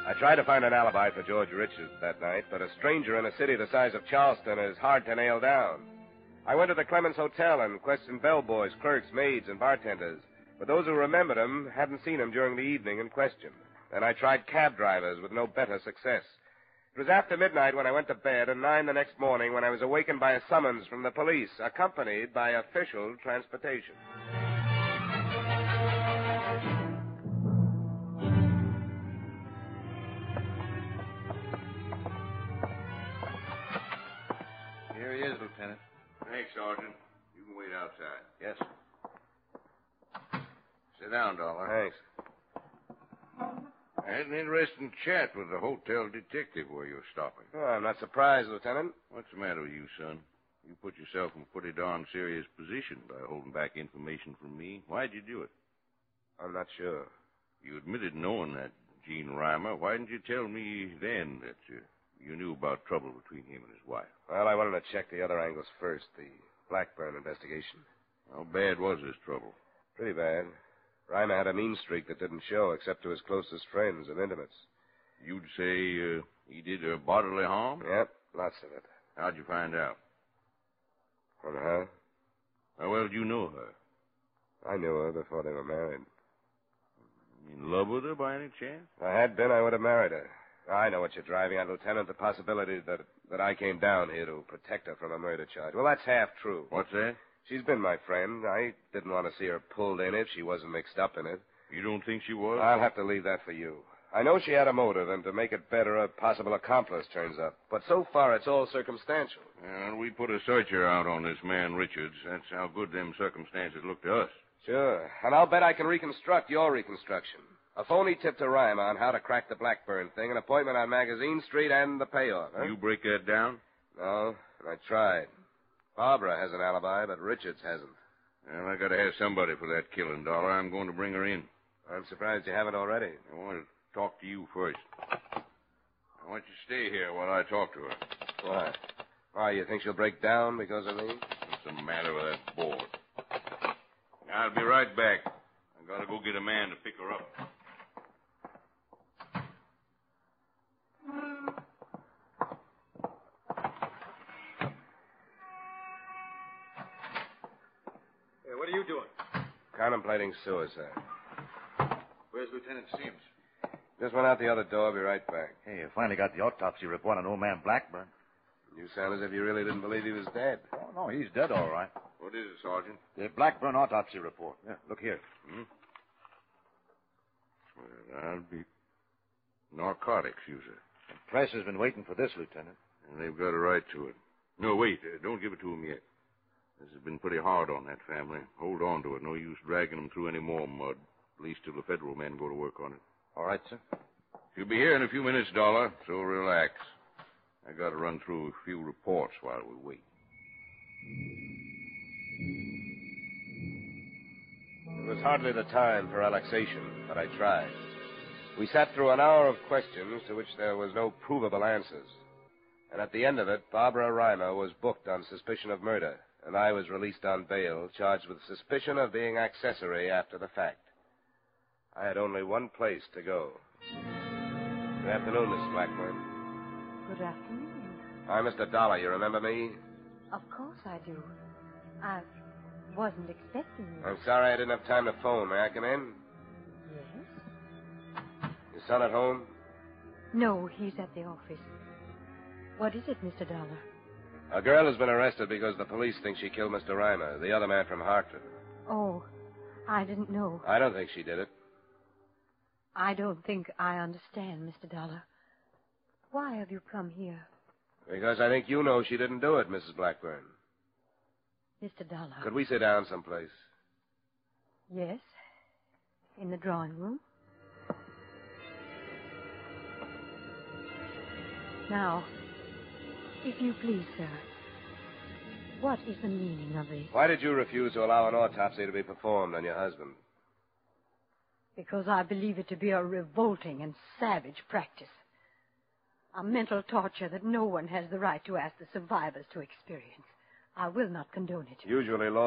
I tried to find an alibi for George Richards that night, but a stranger in a city the size of Charleston is hard to nail down. I went to the Clemens Hotel and questioned bellboys, clerks, maids, and bartenders, but those who remembered him hadn't seen him during the evening in question. Then I tried cab drivers with no better success. It was after midnight when I went to bed, and 9 the next morning when I was awakened by a summons from the police, accompanied by official transportation. Here he is, Lieutenant. Thanks, Sergeant. You can wait outside. Yes, sir. Sit down, Dollar. Thanks. I had an interesting chat with the hotel detective where you were stopping. Oh, I'm not surprised, Lieutenant. What's the matter with you, son? You put yourself in a pretty darn serious position by holding back information from me. Why'd you do it? I'm not sure. You admitted knowing that Gene Reimer. Why didn't you tell me then that you knew about trouble between him and his wife? Well, I wanted to check the other angles first, the Blackburn investigation. How bad was this trouble? Pretty bad. Reimer had a mean streak that didn't show except to his closest friends and intimates. You'd say he did her bodily harm? Yep, lots of it. How'd you find out? From her? How well did you know her? I knew her before they were married. In love with her by any chance? If I had been, I would have married her. I know what you're driving at, Lieutenant, the possibility that I came down here to protect her from a murder charge. Well, that's half true. What's that? She's been my friend. I didn't want to see her pulled in if she wasn't mixed up in it. You don't think she was? I'll have to leave that for you. I know she had a motive, and to make it better, a possible accomplice turns up. But so far, it's all circumstantial. Well, we put a searcher out on this man, Richards. That's how good them circumstances look to us. Sure. And I'll bet I can reconstruct your reconstruction. A phony tip to Reimer on how to crack the Blackburn thing, an appointment on Magazine Street, and the payoff. Huh? You break that down? No, and I tried. Barbara has an alibi, but Richards hasn't. Well, I gotta have somebody for that killing, Dollar. I'm going to bring her in. I'm surprised you haven't already. I want to talk to you first. I want you to stay here while I talk to her. Why? Why, you think she'll break down because of me? What's the matter with that board? I'll be right back. I gotta go get a man to pick her up. Hey, what are you doing? Contemplating suicide. Where's Lieutenant Sims? Just went out the other door. I'll be right back. Hey, you finally got the autopsy report on old man Blackburn. You sound as if you really didn't believe he was dead. Oh, no, he's dead all right. What is it, Sergeant? The Blackburn autopsy report. Yeah, look here. Well, I'll be narcotics user. The press has been waiting for this, Lieutenant. And they've got a right to it. No, wait. Don't give it to them yet. This has been pretty hard on that family. Hold on to it. No use dragging them through any more mud. At least till the federal men go to work on it. All right, sir. She'll be here in a few minutes, Dollar, so relax. I got to run through a few reports while we wait. It was hardly the time for relaxation, but I tried. We sat through an hour of questions to which there was no provable answers. And at the end of it, Barbara Reimer was booked on suspicion of murder, and I was released on bail, charged with suspicion of being accessory after the fact. I had only one place to go. Good afternoon, Mrs. Blackburn. Good afternoon. I'm Mr. Dollar. You remember me? Of course I do. I wasn't expecting you. I'm sorry I didn't have time to phone. May I come in? Yes? Your son at home? No, he's at the office. What is it, Mr. Dollar? A girl has been arrested because the police think she killed Mr. Reimer, the other man from Hartford. Oh, I didn't know. I don't think she did it. I don't think I understand, Mr. Dollar. Why have you come here? Because I think you know she didn't do it, Mrs. Blackburn. Mr. Dollar. Could we sit down someplace? Yes? In the drawing room? Now, if you please, sir, what is the meaning of this? Why did you refuse to allow an autopsy to be performed on your husband? Because I believe it to be a revolting and savage practice. A mental torture that no one has the right to ask the survivors to experience. I will not condone it. Usually, law